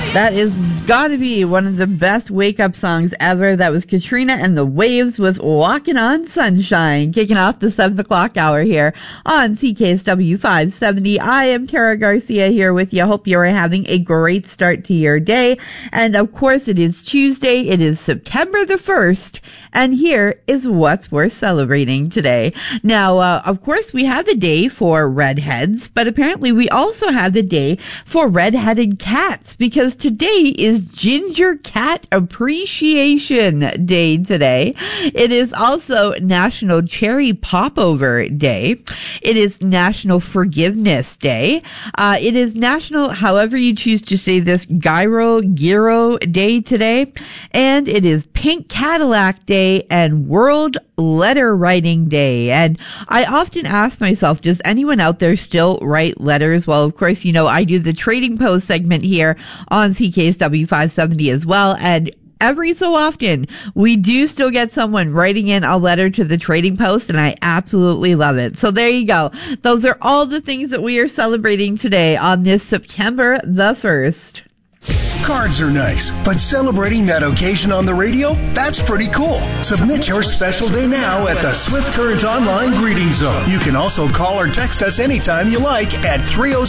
That is gotta be one of the best wake-up songs ever. That was Katrina and the Waves with Walking on Sunshine, kicking off the 7 o'clock hour here on CKSW 570. I am Tara Garcia here with you. Hope you are having a great start to your day. And of course, it is Tuesday. It is September the 1st. And here is what's worth celebrating today. Now, of course, we have the day for redheads, but apparently we also have the day for redheaded cats, because today is Ginger Cat Appreciation Day today. It is also National Cherry Popover Day. It is National Forgiveness Day. It is National, however you choose to say this, Giro Day today. And it is Pink Cadillac Day and World Letter Writing Day. And I often ask myself, does anyone out there still write letters? Well, of course, you know, I do the Trading Post segment here on CKSW 570 as well. And every so often, we do still get someone writing in a letter to the Trading Post, and I absolutely love it. So there you go. Those are all the things that we are celebrating today on this September the 1st. Cards are nice, but celebrating that occasion on the radio, that's pretty cool. Submit your special day now at the Swift Current Online Greeting Zone. You can also call or text us anytime you like at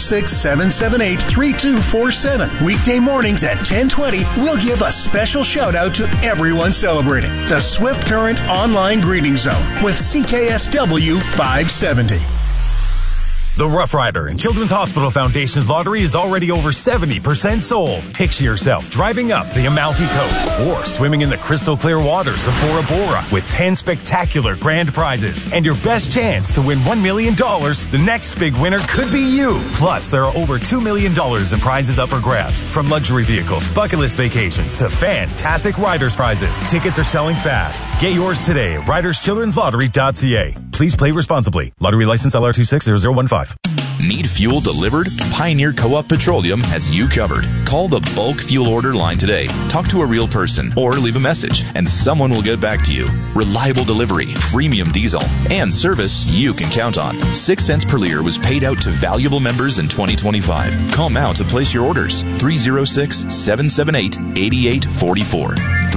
306-778-3247. Weekday mornings at 10:20, we'll give a special shout out to everyone celebrating. The Swift Current Online Greeting Zone with CKSW 570. The Rough Rider and Children's Hospital Foundation's lottery is already over 70% sold. Picture yourself driving up the Amalfi Coast or swimming in the crystal clear waters of Bora Bora with 10 spectacular grand prizes. And your best chance to win $1 million, the next big winner could be you. Plus, there are over $2 million in prizes up for grabs. From luxury vehicles, bucket list vacations, to fantastic riders prizes. Tickets are selling fast. Get yours today at riderschildrenslottery.ca. Please play responsibly. Lottery license LR260015. Need fuel delivered? Pioneer Co-op Petroleum has you covered. Call the bulk fuel order line today. Talk to a real person or leave a message and someone will get back to you. Reliable delivery, premium diesel, and service you can count on. 6 cents per liter was paid out to valuable members in 2025. Call now to place your orders. 306-778-8844.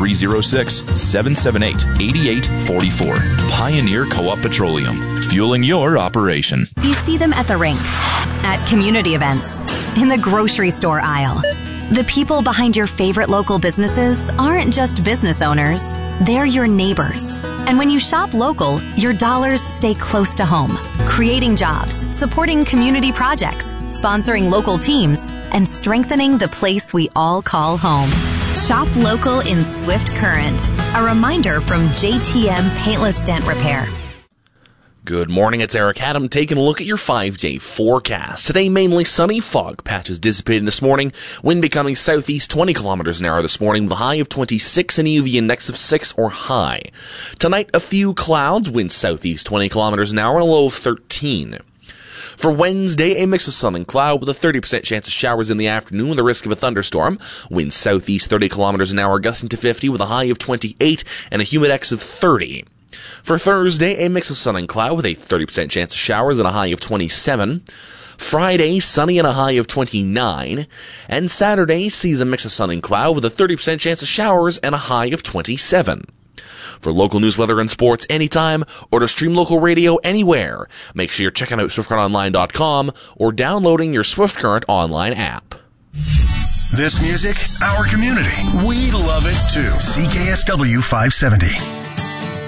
306-778-8844. Pioneer Co-op Petroleum. Fueling your operation. You see them at the rink, at community events, in the grocery store aisle. The people behind your favorite local businesses aren't just business owners, they're your neighbors. And when you shop local, your dollars stay close to home, creating jobs, supporting community projects, sponsoring local teams, and strengthening the place we all call home. Shop local in Swift Current. A reminder from JTM Paintless Dent Repair. Good morning, it's Eric Adam taking a look at your 5-day forecast. Today, mainly sunny, fog patches dissipating this morning, wind becoming southeast 20 kilometers an hour this morning with a high of 26 and UV index of 6 or high. Tonight, a few clouds, wind southeast 20 kilometers an hour and a low of 13. For Wednesday, a mix of sun and cloud with a 30% chance of showers in the afternoon with a risk of a thunderstorm. Wind southeast 30 kilometers an hour gusting to 50 with a high of 28 and a humidex of 30. For Thursday, a mix of sun and cloud with a 30% chance of showers and a high of 27. Friday, sunny and a high of 29. And Saturday sees a mix of sun and cloud with a 30% chance of showers and a high of 27. For local news, weather, and sports anytime, or to stream local radio anywhere, make sure you're checking out SwiftCurrentOnline.com or downloading your Swift Current Online app. This music, our community. We love it too. CKSW 570.